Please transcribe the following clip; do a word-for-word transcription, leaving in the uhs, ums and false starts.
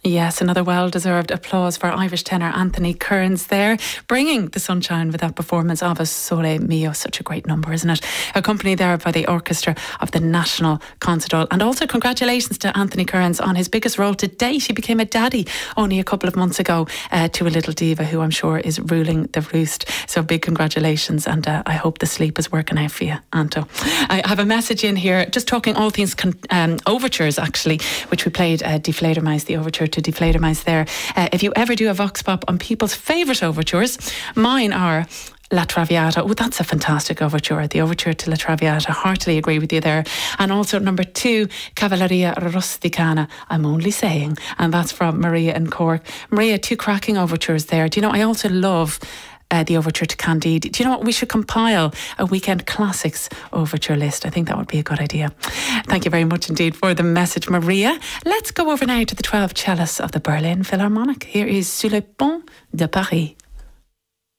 Yes, another well-deserved applause for Irish tenor Anthony Kearns there, bringing the sunshine with that performance of a Sole Mio. Such a great number, isn't it? Accompanied there by the orchestra of the National Concert Hall. And also congratulations to Anthony Kearns on his biggest role to date. He became a daddy only a couple of months ago uh, to a little diva who I'm sure is ruling the roost. So big congratulations, and uh, I hope the sleep is working out for you, Anto. I have a message in here, just talking all things con- um, overtures actually, which we played uh, Die Fledermaus, the overture to Die Fledermaus there. Uh, if you ever do a Vox Pop on people's favourite overtures, mine are La Traviata. Oh, that's a fantastic overture. The overture to La Traviata. Heartily agree with you there. And also number two, Cavalleria Rusticana. I'm only saying. And that's from Maria in Cork. Maria, two cracking overtures there. Do you know, I also love Uh, the overture to Candide. Do you know what? We should compile a weekend classics overture list. I think that would be a good idea. Thank you very much indeed for the message, Maria. Let's go over now to the twelve cellists of the Berlin Philharmonic. Here is Sur le Pont de Paris.